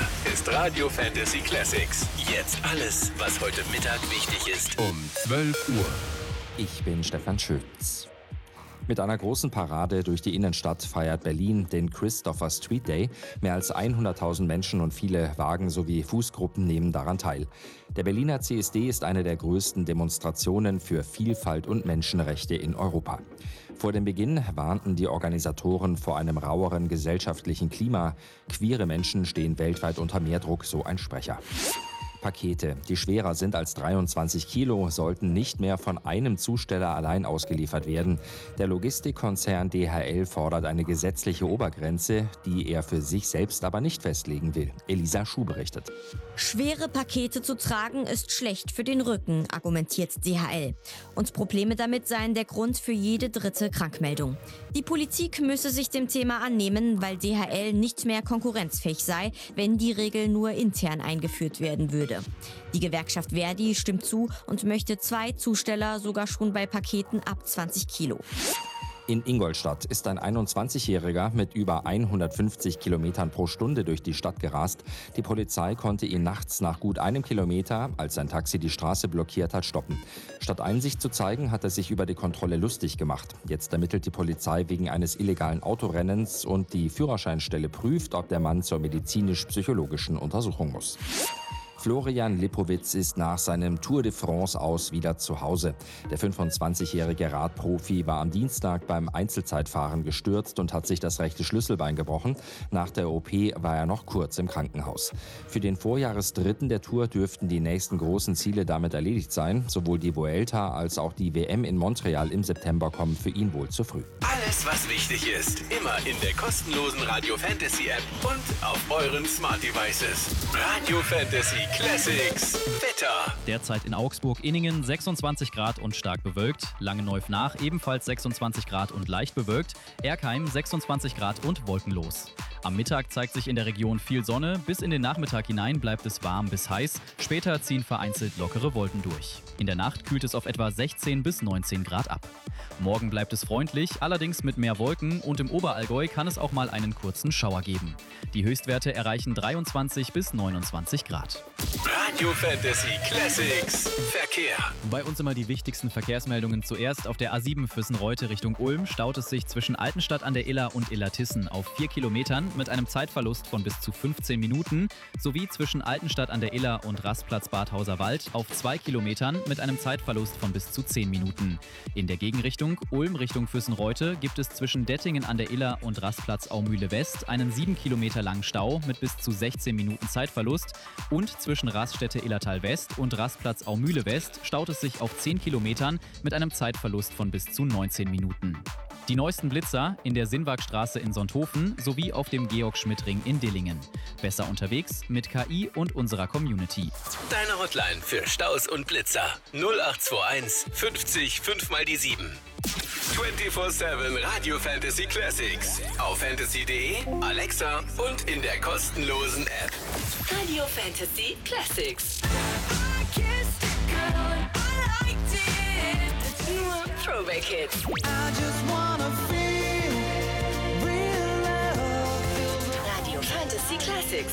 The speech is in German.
ist Radio Fantasy Classics. Jetzt alles, was heute Mittag wichtig ist. Um 12 Uhr. Ich bin Stefan Schütz. Mit einer großen Parade durch die Innenstadt feiert Berlin den Christopher Street Day. Mehr als 100.000 Menschen und viele Wagen sowie Fußgruppen nehmen daran teil. Der Berliner CSD ist eine der größten Demonstrationen für Vielfalt und Menschenrechte in Europa. Vor dem Beginn warnten die Organisatoren vor einem raueren gesellschaftlichen Klima. Queere Menschen stehen weltweit unter mehr Druck, so ein Sprecher. Pakete, die schwerer sind als 23 Kilo, sollten nicht mehr von einem Zusteller allein ausgeliefert werden. Der Logistikkonzern DHL fordert eine gesetzliche Obergrenze, die er für sich selbst aber nicht festlegen will. Elisa Schuh berichtet. Schwere Pakete zu tragen ist schlecht für den Rücken, argumentiert DHL. Und Probleme damit seien der Grund für jede dritte Krankmeldung. Die Politik müsse sich dem Thema annehmen, weil DHL nicht mehr konkurrenzfähig sei, wenn die Regel nur intern eingeführt werden würde. Die Gewerkschaft Verdi stimmt zu und möchte 2 Zusteller sogar schon bei Paketen ab 20 Kilo. In Ingolstadt ist ein 21-Jähriger mit über 150 Kilometern pro Stunde durch die Stadt gerast. Die Polizei konnte ihn nachts nach gut einem Kilometer, als sein Taxi die Straße blockiert hat, stoppen. Statt Einsicht zu zeigen, hat er sich über die Kontrolle lustig gemacht. Jetzt ermittelt die Polizei wegen eines illegalen Autorennens und die Führerscheinstelle prüft, ob der Mann zur medizinisch-psychologischen Untersuchung muss. Florian Lipowitz ist nach seinem Tour de France aus wieder zu Hause. Der 25-jährige Radprofi war am Dienstag beim Einzelzeitfahren gestürzt und hat sich das rechte Schlüsselbein gebrochen. Nach der OP war er noch kurz im Krankenhaus. Für den Vorjahresdritten der Tour dürften die nächsten großen Ziele damit erledigt sein. Sowohl die Vuelta als auch die WM in Montreal im September kommen für ihn wohl zu früh. Alles, was wichtig ist, immer in der kostenlosen Radio Fantasy App und auf euren Smart Devices. Radio Fantasy Classics. Wetter. Derzeit in Augsburg-Inningen 26 Grad und stark bewölkt. Langenneuf-Nach ebenfalls 26 Grad und leicht bewölkt. Erkheim 26 Grad und wolkenlos. Am Mittag zeigt sich in der Region viel Sonne. Bis in den Nachmittag hinein bleibt es warm bis heiß. Später ziehen vereinzelt lockere Wolken durch. In der Nacht kühlt es auf etwa 16 bis 19 Grad ab. Morgen bleibt es freundlich, allerdings mit mehr Wolken und im Oberallgäu kann es auch mal einen kurzen Schauer geben. Die Höchstwerte erreichen 23 bis 29 Grad. Radio Fantasy Classics. Verkehr. Bei uns immer die wichtigsten Verkehrsmeldungen zuerst. Auf der A7 Füssen-Reute Richtung Ulm staut es sich zwischen Altenstadt an der Iller und Illertissen auf 4 Kilometern mit einem Zeitverlust von bis zu 15 Minuten sowie zwischen Altenstadt an der Iller und Rastplatz Badhauser Wald auf 2 Kilometern mit einem Zeitverlust von bis zu 10 Minuten. In der Gegenrichtung Ulm Richtung Füssen-Reute gibt es zwischen Dettingen an der Iller und Rastplatz Aumühle West einen 7 Kilometer langen Stau mit bis zu 16 Minuten Zeitverlust und zwischen Raststätte Illertal West und Rastplatz Aumühle West staut es sich auf 10 Kilometern mit einem Zeitverlust von bis zu 19 Minuten. Die neuesten Blitzer in der Sinnwagstraße in Sonthofen sowie auf dem Georg-Schmidt-Ring in Dillingen. Besser unterwegs mit KI und unserer Community. Deine Hotline für Staus und Blitzer 0821 50 5 mal die 7. 24/7 Radio Fantasy Classics. Auf fantasy.de, Alexa und in der kostenlosen App. Radio Fantasy Classics. Nur Throwback Hits. Radio Fantasy Classics.